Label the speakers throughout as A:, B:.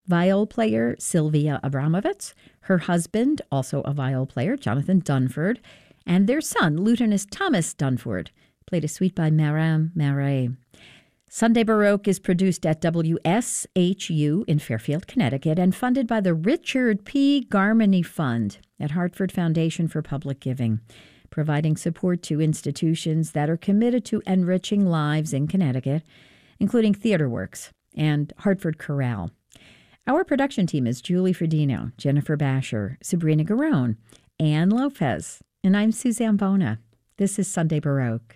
A: viol player Sylvia Abramovitz, her husband, also a viol player, Jonathan Dunford, and their son, lutenist Thomas Dunford, played a suite by Marin Marais. Sunday Baroque is produced at WSHU in Fairfield, Connecticut, and funded by the Richard P. Garmany Fund at Hartford Foundation for Public Giving, providing support to institutions that are committed to enriching lives in Connecticut, including TheaterWorks and Hartford Chorale. Our production team is Julie Fredino, Jennifer Basher, Sabrina Garone, Ann Lopez, and I'm Suzanne Bona. This is Sunday Baroque.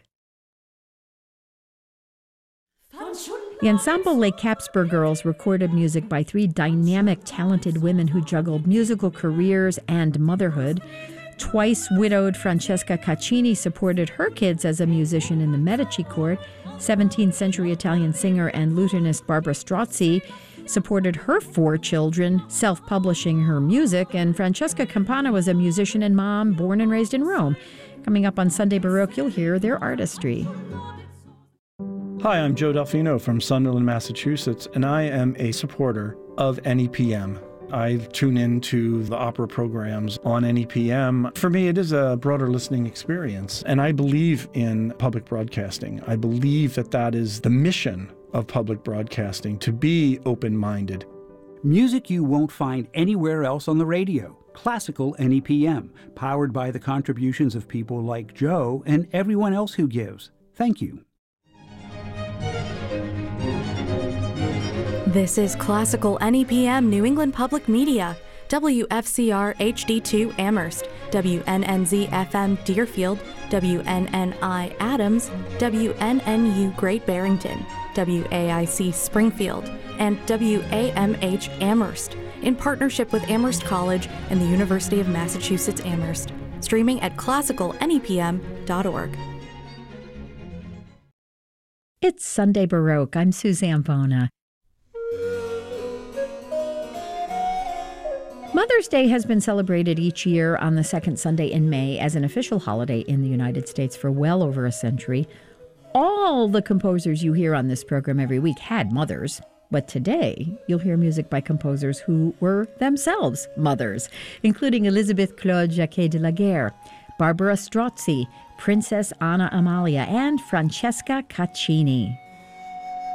A: The ensemble Les Capsper Girls recorded music by three dynamic, talented women who juggled musical careers and motherhood. Twice widowed Francesca Caccini supported her kids as a musician in the Medici court. 17th century Italian singer and lutenist Barbara Strozzi supported her 4 children, self-publishing her music. And Francesca Campana was a musician and mom born and raised in Rome. Coming up on Sunday Baroque, you'll hear their artistry.
B: Hi, I'm Joe Delfino from Sunderland, Massachusetts, and I am a supporter of NEPM. I tune into the opera programs on NEPM. For me, it is a broader listening experience, and I believe in public broadcasting. I believe that that is the mission of public broadcasting, to be open-minded.
C: Music you won't find anywhere else on the radio. Classical NEPM, powered by the contributions of people like Joe and everyone else who gives. Thank you.
D: This is Classical NEPM New England Public Media, WFCR HD2 Amherst, WNNZ FM Deerfield, WNNI Adams, WNNU Great Barrington, WAIC Springfield, and WAMH Amherst, in partnership with Amherst College and the University of Massachusetts Amherst. Streaming at classicalnepm.org.
A: It's Sunday Baroque. I'm Suzanne Bona. Mother's Day has been celebrated each year on the second Sunday in May as an official holiday in the United States for well over a century. All the composers you hear on this program every week had mothers, but today you'll hear music by composers who were themselves mothers, including Elizabeth Claude Jacquet de la Guerre, Barbara Strozzi, Princess Anna Amalia, and Francesca Caccini.